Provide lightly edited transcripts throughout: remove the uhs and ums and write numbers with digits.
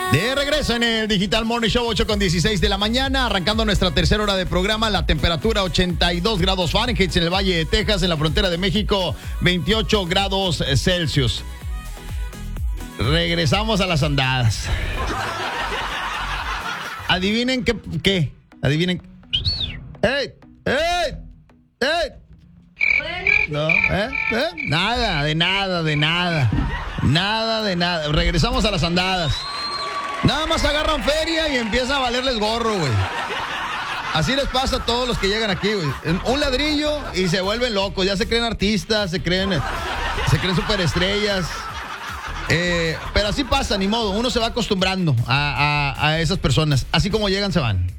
De regreso en el Digital Morning Show, 8:16 de la mañana, arrancando nuestra tercera hora de programa. La temperatura 82 grados Fahrenheit en el Valle de Texas, en la frontera de México, 28 grados Celsius. Regresamos a las andadas. Adivinen qué. Adivinen. ¡Ey! ¡Ey! ¡Ey! No, Nada, de nada. Nada de nada. Regresamos a las andadas. Nada más agarran feria y empieza a valerles gorro, güey. Así les pasa a todos los que llegan aquí, güey. Un ladrillo y se vuelven locos. Ya se creen artistas, se creen superestrellas. Pero así pasa, ni modo. Uno se va acostumbrando a esas personas. Así como llegan, se van.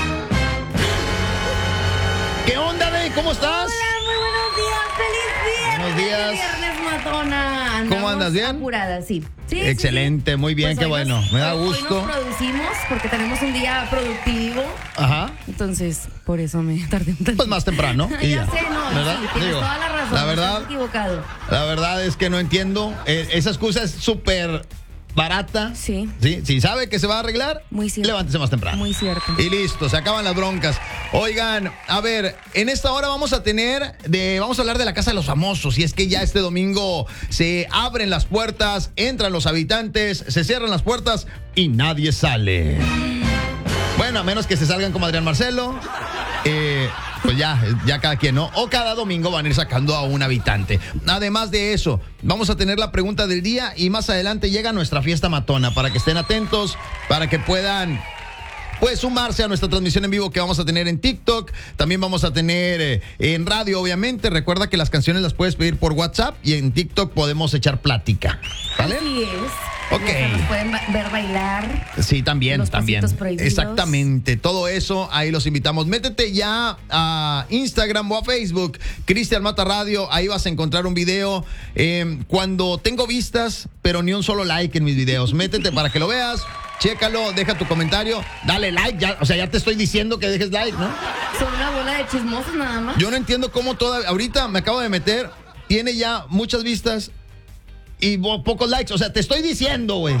¿Qué onda, Dey? ¿Cómo estás? Hola, muy buenos días. ¡Feliz viernes! Buenos días. Viernes, matona. ¿Cómo andas? ¿Bien? Apurada, sí. Excelente, sí. muy bien, Pues qué bueno. Me da gusto. Hoy nos producimos porque tenemos un día productivo. Ajá. Entonces, por eso me tardé un tanto. Pues más temprano. Ya sé, no, ¿verdad? sí, tienes toda la razón. La verdad, estás equivocado. La verdad es que no entiendo. Esa excusa es súper barata. Sí. Si sabe que se va a arreglar, muy cierto. Levántese más temprano. Muy cierto. Y listo, se acaban las broncas. Oigan, a ver, en esta hora vamos a hablar de la Casa de los Famosos. Y es que ya este domingo se abren las puertas, entran los habitantes, se cierran las puertas y nadie sale. Bueno, a menos que se salgan como Adrián Marcelo. Pues ya cada quien, ¿no? O cada domingo van a ir sacando a un habitante. Además de eso, vamos a tener la pregunta del día y más adelante llega nuestra fiesta matona para que estén atentos, para que puedan sumarse a nuestra transmisión en vivo que vamos a tener en TikTok. También vamos a tener en radio, obviamente. Recuerda que las canciones las puedes pedir por WhatsApp y en TikTok podemos echar plática. ¿Vale? Así es. Ok. Nos pueden ver bailar. Sí, también. Prohibidos. Exactamente. Todo eso, ahí los invitamos. Métete ya a Instagram o a Facebook, Cristian Mata Radio. Ahí vas a encontrar un video. Cuando tengo vistas, pero ni un solo like en mis videos. Métete para que lo veas. Chécalo, deja tu comentario, dale like, ya te estoy diciendo que dejes like, ¿no? Son una bola de chismosos nada más. Yo no entiendo cómo ahorita me acabo de meter, tiene ya muchas vistas y pocos likes, o sea, te estoy diciendo, güey.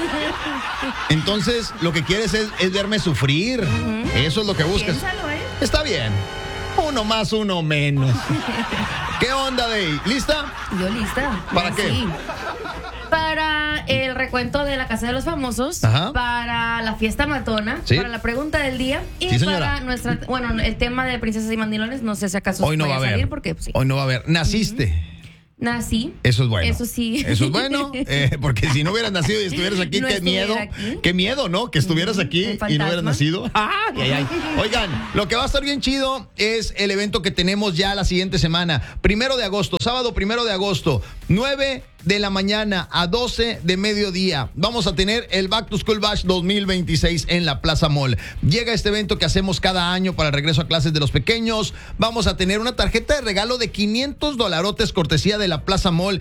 Entonces, lo que quieres es verme sufrir, eso es lo que buscas. Piénsalo, Está bien, uno más, uno menos. ¿Qué onda, Dey? ¿Lista? Yo lista. ¿Para qué? Sí. Para el recuento de la Casa de los Famosos, Ajá. para la fiesta matona, ¿Sí? para la pregunta del día y Sí, señora. para el tema de princesas y mandilones, no sé si acaso Hoy no va a haber. salir porque pues, sí. Hoy no va a haber. ¿Naciste? Nací. Eso es bueno. Eso sí. Eso es bueno, porque si no hubieras nacido y estuvieras aquí, No qué miedo. aquí. Qué miedo, ¿no? Que estuvieras aquí y no hubieras nacido. Ay. Oigan, lo que va a estar bien chido es el evento que tenemos ya la siguiente semana. 1 de agosto, sábado 1 de agosto, 9 de la mañana a 12 de mediodía. Vamos a tener el Back to School Bash 2026 en la Plaza Mall. Llega este evento que hacemos cada año para el regreso a clases de los pequeños. Vamos a tener una tarjeta de regalo de $500 cortesía de la Plaza Mall.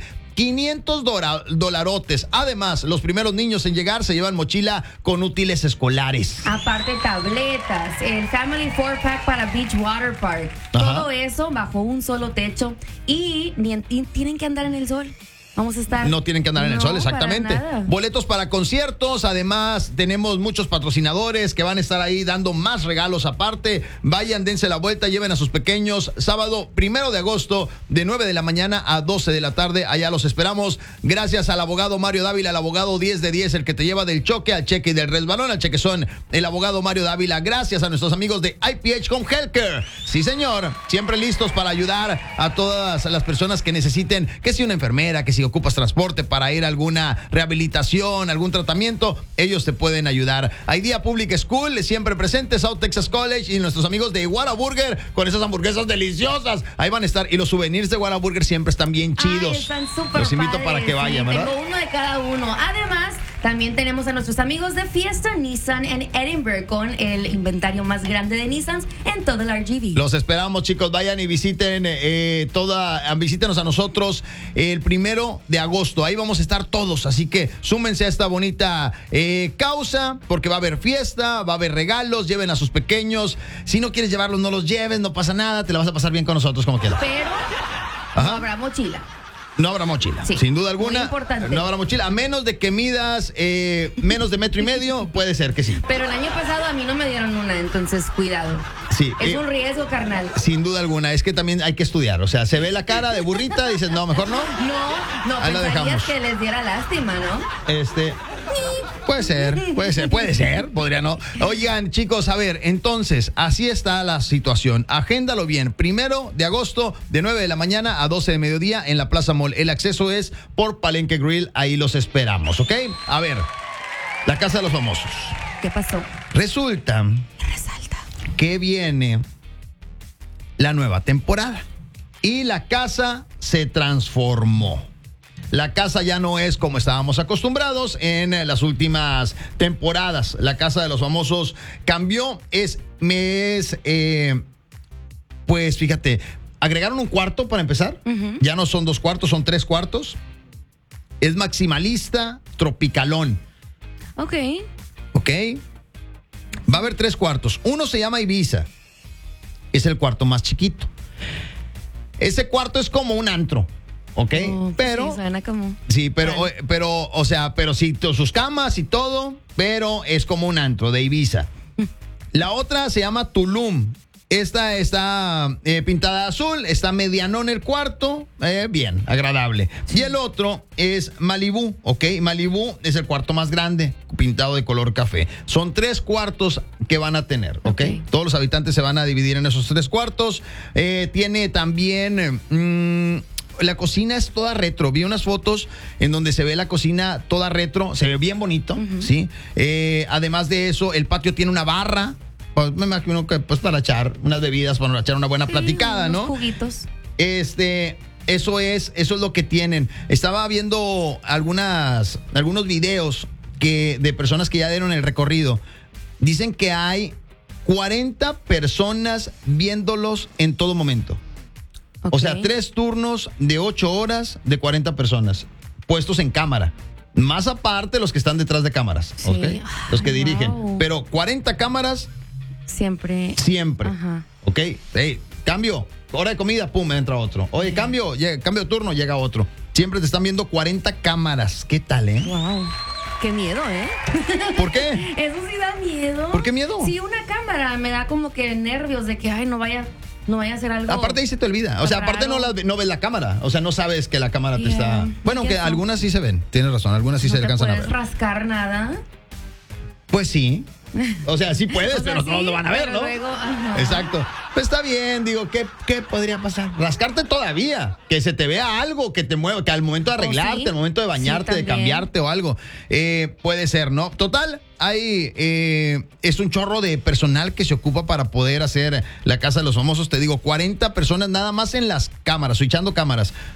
$500. Además, los primeros niños en llegar se llevan mochila con útiles escolares. Aparte, tabletas, el Family 4-Pack para Beach Water Park. Ajá. Todo eso bajo un solo techo y tienen que andar en el sol. Vamos a estar. No tienen que andar en el sol, exactamente. Para nada. Boletos para conciertos, además tenemos muchos patrocinadores que van a estar ahí dando más regalos aparte. Vayan, dense la vuelta, lleven a sus pequeños. Sábado 1 de agosto, de 9 de la mañana a 12 de la tarde. Allá los esperamos. Gracias al abogado Mario Dávila, el abogado 10 de 10, el que te lleva del choque al cheque y del resbalón al chequezón. El abogado Mario Dávila. Gracias a nuestros amigos de IPH Home Healthcare. Sí, señor. Siempre listos para ayudar a todas las personas que necesiten, que si una enfermera, que si ocupas transporte para ir a alguna rehabilitación, algún tratamiento, ellos te pueden ayudar. Idea Public School, siempre presente, South Texas College y nuestros amigos de Whataburger con esas hamburguesas deliciosas. Ahí van a estar. Y los souvenirs de Whataburger siempre están bien chidos. Están súper Los invito padres, para que vayan, sí, ¿verdad? Tengo uno de cada uno. Además, también tenemos a nuestros amigos de Fiesta Nissan en Edinburgh con el inventario más grande de Nissans en todo el RGV. Los esperamos, chicos. Vayan y visiten visítenos a nosotros el 1 de agosto. Ahí vamos a estar todos. Así que súmense a esta bonita causa, porque va a haber fiesta, va a haber regalos. Lleven a sus pequeños. Si no quieres llevarlos, no los lleves, no pasa nada. Te la vas a pasar bien con nosotros como quieras. Pero Ajá. no habrá mochila. No habrá mochila, Sí, sin duda muy alguna. importante. No habrá mochila, a menos de que midas menos de 1.5 metros, puede ser que sí. Pero el año pasado a mí no me dieron una, entonces cuidado. Sí, Es un riesgo, carnal. sin duda alguna, es que también hay que estudiar. O sea, se ve la cara de burrita, dices, no, mejor no. No, Ahí la pensarías dejamos. que les diera lástima, ¿no? Puede ser, podría no. Oigan, chicos, a ver, entonces, así está la situación. Agéndalo bien. 1 de agosto, de 9 de la mañana a 12 de mediodía en la Plaza Mall. El acceso es por Palenque Grill, ahí los esperamos, ¿ok? A ver, la Casa de los Famosos. ¿Qué pasó? Resulta Resalta. que viene la nueva temporada y la casa se transformó. La casa ya no es como estábamos acostumbrados en las últimas temporadas. La Casa de los Famosos cambió. Pues fíjate, agregaron un cuarto para empezar. Ya no son 2 cuartos, son 3 cuartos. Es maximalista, tropicalón. Ok. ¿Ok? Va a haber 3 cuartos. Uno se llama Ibiza. Es el cuarto más chiquito. Ese cuarto es como un antro. ¿Ok? Oh, pero. sí, suena como... Sí, pero, Bueno. pero sí, sus camas y todo, pero es como un antro de Ibiza. La otra se llama Tulum. Esta está pintada de azul, está medianón el cuarto, bien, agradable. Y el otro es Malibú, ¿ok? Malibú es el cuarto más grande, pintado de color café. Son 3 cuartos que van a tener, ¿ok? Ok. Todos los habitantes se van a dividir en esos 3 cuartos. Tiene también... la cocina es toda retro. Vi unas fotos en donde se ve la cocina toda retro. Se ve bien bonito, ¿sí? Además de eso, el patio tiene una barra. Pues, me imagino que pues para echar unas bebidas, para echar una buena platicada, unos ¿no? juguitos. Eso es lo que tienen. Estaba viendo algunos videos de personas que ya dieron el recorrido. Dicen que hay 40 personas viéndolos en todo momento. Ok. O sea, 3 turnos de 8 horas de 40 personas puestos en cámara. Más aparte los que están detrás de cámaras, Sí. ¿ok? Los que Wow. dirigen. Pero 40 cámaras Siempre. siempre. Ajá. ¿Ok? Hey, cambio. Hora de comida, pum, entra otro. Oye, cambio de turno, llega otro. Siempre te están viendo 40 cámaras. ¿Qué tal, Wow. Qué miedo, ¿eh? ¿Por qué? Eso sí da miedo. ¿Por qué miedo? Sí, una cámara me da como que nervios de que, ay, no vaya a hacer algo. Aparte ahí se te olvida. O sea, aparte no ves la cámara. O sea, no sabes que la cámara te Yeah. está... Bueno, ¿Y que eso? algunas sí se ven. Tienes razón, algunas sí no se te alcanzan a puedes ver. rascar nada. Pues sí. O sea, sí puedes, O sea, pero no sí, lo van a ver, pero ¿no? luego, ajá. Exacto. Pues está bien, digo, ¿qué podría pasar? Rascarte todavía, que se te vea algo, que te mueva, que al momento de arreglarte, sí. al momento de bañarte, Sí, de también. cambiarte o algo, puede ser, ¿no? Total, es un chorro de personal que se ocupa para poder hacer la Casa de los Famosos. Te digo, 40 personas nada más en las cámaras, switchando cámaras.